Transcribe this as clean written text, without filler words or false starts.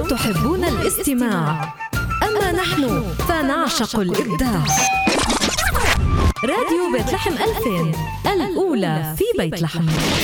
تحبون الاستماع، أما نحن فنعشق الإبداع. راديو بيت لحم 2000، الأولى في بيت لحم.